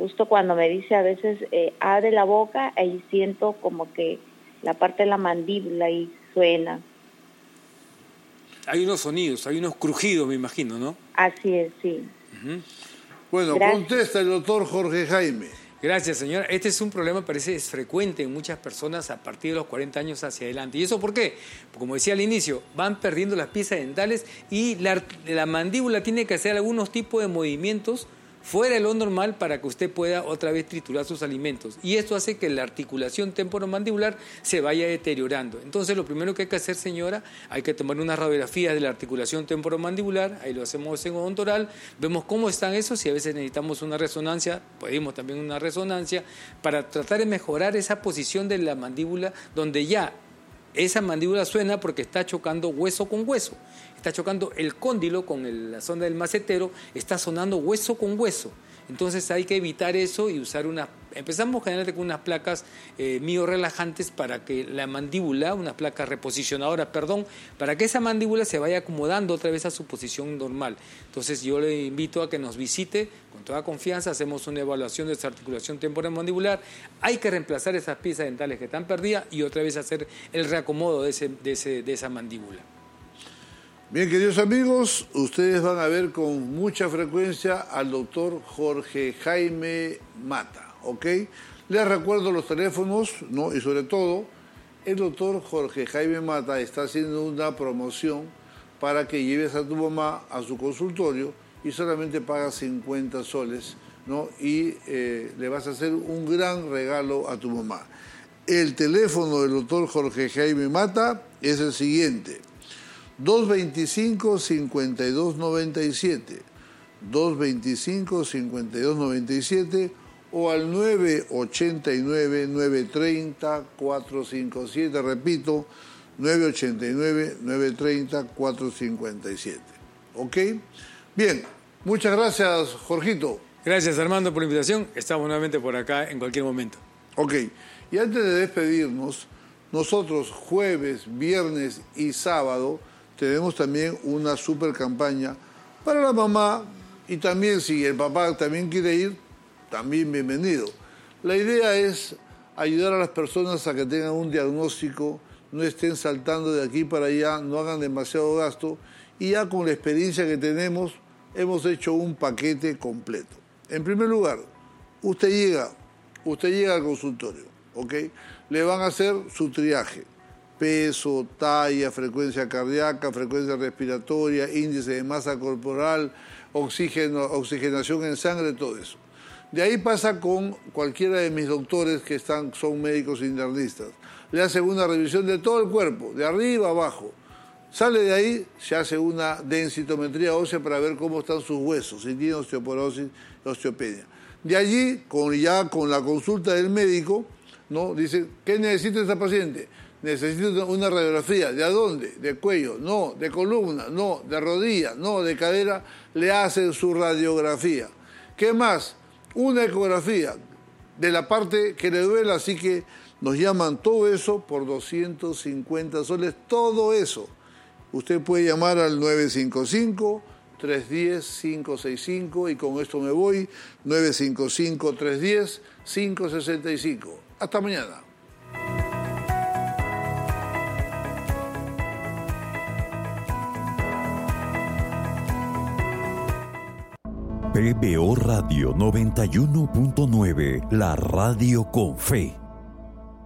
Justo cuando me dice a veces, abre la boca, ahí siento como que la parte de la mandíbula y suena. Hay unos sonidos, hay unos crujidos, me imagino, ¿no? Así es, sí. Uh-huh. Bueno, gracias. Contesta el doctor Jorge Jaime. Gracias, señora. Este es un problema, parece, es frecuente en muchas personas a partir de los 40 años hacia adelante. ¿Y eso por qué? Como decía al inicio, van perdiendo las piezas dentales y la mandíbula tiene que hacer algunos tipos de movimientos fuera de lo normal para que usted pueda otra vez triturar sus alimentos. Y esto hace que la articulación temporomandibular se vaya deteriorando. Entonces, lo primero que hay que hacer, señora, hay que tomar unas radiografías de la articulación temporomandibular, ahí lo hacemos en odontoral, vemos cómo están esos y a veces necesitamos una resonancia, pedimos también una resonancia, para tratar de mejorar esa posición de la mandíbula donde ya esa mandíbula suena porque está chocando hueso con hueso. Está chocando el cóndilo con la zona del macetero, está sonando hueso con hueso. Entonces hay que evitar eso y usar empezamos generalmente con unas placas miorelajantes para que la mandíbula, unas placas reposicionadoras, para que esa mandíbula se vaya acomodando otra vez a su posición normal. Entonces yo le invito a que nos visite con toda confianza, hacemos una evaluación de esa articulación temporomandibular, hay que reemplazar esas piezas dentales que están perdidas y otra vez hacer el reacomodo de esa mandíbula. Bien, queridos amigos, ustedes van a ver con mucha frecuencia al doctor Jorge Jaime Mata, ¿ok? Les recuerdo los teléfonos, ¿no? Y sobre todo, el doctor Jorge Jaime Mata está haciendo una promoción para que lleves a tu mamá a su consultorio y solamente pagas 50 soles, ¿no? Y le vas a hacer un gran regalo a tu mamá. El teléfono del doctor Jorge Jaime Mata es el siguiente: 225-5297, 225-5297 o al 989-930-457, repito, 989-930-457. ¿Ok? Bien, muchas gracias, Jorgito. Gracias, Armando, por la invitación. Estamos nuevamente por acá en cualquier momento. Ok, y antes de despedirnos, nosotros jueves, viernes y sábado tenemos también una super campaña para la mamá y también si el papá también quiere ir, también bienvenido. La idea es ayudar a las personas a que tengan un diagnóstico, no estén saltando de aquí para allá, no hagan demasiado gasto y ya con la experiencia que tenemos hemos hecho un paquete completo. En primer lugar, usted llega al consultorio, ¿ok? Le van a hacer su triaje. Peso, talla, frecuencia cardíaca, frecuencia respiratoria, índice de masa corporal, oxigenación en sangre, todo eso. De ahí pasa con cualquiera de mis doctores que son médicos internistas. Le hacen una revisión de todo el cuerpo, de arriba a abajo. Sale de ahí, se hace una densitometría ósea para ver cómo están sus huesos, si tiene osteoporosis, osteopenia. De allí, con la consulta del médico, ¿no? Dice, ¿qué necesita esta paciente? Necesito una radiografía. ¿De dónde? De cuello, no. De columna, no. De rodilla, no. De cadera. Le hacen su radiografía. ¿Qué más? Una ecografía de la parte que le duele, así que nos llaman todo eso por 250 soles, todo eso. Usted puede llamar al 955-310-565 y con esto me voy, 955-310-565. Hasta mañana. PBO Radio 91.9, la radio con fe.